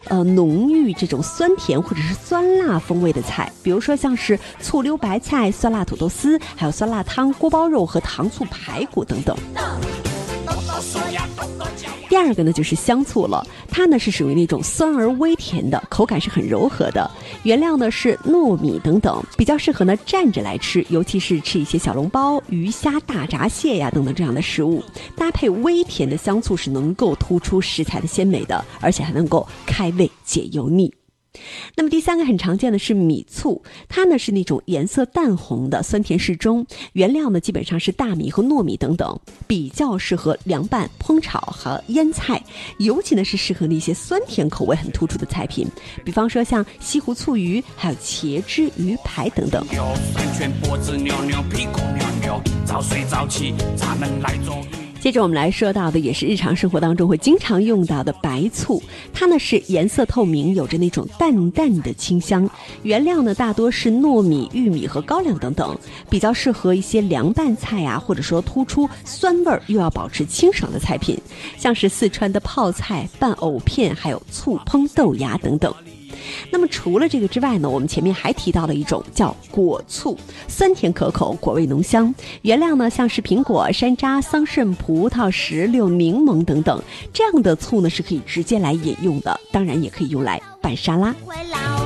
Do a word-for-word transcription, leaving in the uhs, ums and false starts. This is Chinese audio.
呃浓郁这种酸甜或者是酸辣风味的菜，比如说像是醋溜白菜、酸辣土豆丝，还有酸辣汤、锅包肉和糖醋排骨等等。第二个呢就是香醋了，它呢是属于那种酸而微甜的，口感是很柔和的，原料呢是糯米等等，比较适合呢蘸着来吃，尤其是吃一些小笼包、鱼虾、大闸蟹呀等等这样的食物，搭配微甜的香醋是能够突出食材的鲜美的，而且还能够开胃解油腻。那么第三个很常见的是米醋，它呢是那种颜色淡红的，酸甜适中，原料呢基本上是大米和糯米等等，比较适合凉拌、烹炒和腌菜，尤其呢是适合那些酸甜口味很突出的菜品，比方说像西湖醋鱼，还有茄汁鱼排等等。接着我们来说到的也是日常生活当中会经常用到的白醋，它呢是颜色透明，有着那种淡淡的清香，原料呢大多是糯米、玉米和高粱等等，比较适合一些凉拌菜啊，或者说突出酸味又要保持清爽的菜品，像是四川的泡菜、拌藕片，还有醋烹豆芽等等。那么除了这个之外呢，我们前面还提到了一种叫果醋，酸甜可口，果味浓香，原料呢像是苹果、山楂、桑葚、葡萄、石榴、柠檬等等，这样的醋呢是可以直接来饮用的，当然也可以用来拌沙拉。